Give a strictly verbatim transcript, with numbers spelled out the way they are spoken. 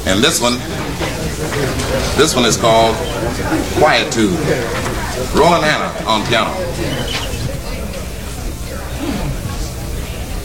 And this one, this one is called Quietude. Roland Hanna on piano.